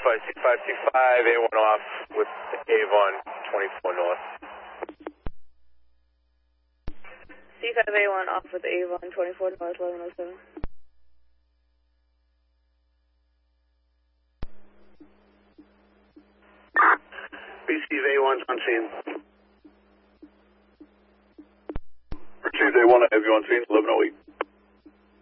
Alpha 6565, A1 off with Avon 24 North. C5A1 off with Avon 24 North 1107. Receive A1's on scene. Receive A1, I have you on scene, 1108.